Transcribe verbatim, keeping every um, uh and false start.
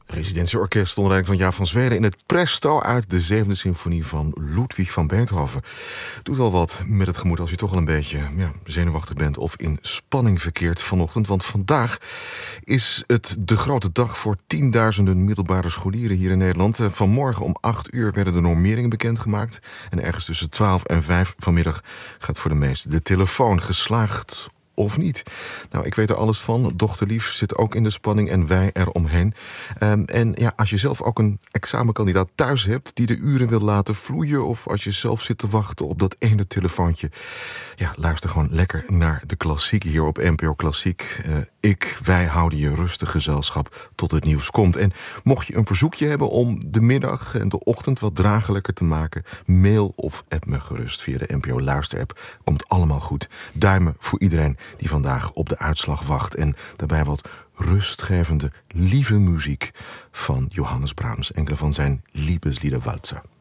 Residentieorkest onder leiding van Jaap van Zweden in het Presto uit de zevende symfonie van Ludwig van Beethoven. Doet wel wat met het gemoed als je toch al een beetje ja, zenuwachtig bent of in spanning verkeert vanochtend. Want vandaag is het de grote dag voor tienduizenden middelbare scholieren hier in Nederland. Vanmorgen om acht uur werden de normeringen bekendgemaakt. En ergens tussen twaalf en vijf vanmiddag gaat voor de meesten de telefoon geslaagd. Of niet? Nou, ik weet er alles van. Dochterlief zit ook in de spanning en wij eromheen. Um, en ja, als je zelf ook een examenkandidaat thuis hebt die de uren wil laten vloeien, of als je zelf zit te wachten op dat ene telefoontje, ja, luister gewoon lekker naar de klassiek hier op N P O Klassiek. Uh, ik, wij houden je rustig gezelschap tot het nieuws komt. En mocht je een verzoekje hebben om de middag en de ochtend wat dragelijker te maken, mail of app me gerust via de N P O luisterapp. Komt allemaal goed. Duimen voor iedereen die vandaag op de uitslag wacht. En daarbij wat rustgevende, lieve muziek van Johannes Brahms. Enkele van zijn Liebesliederwalzer.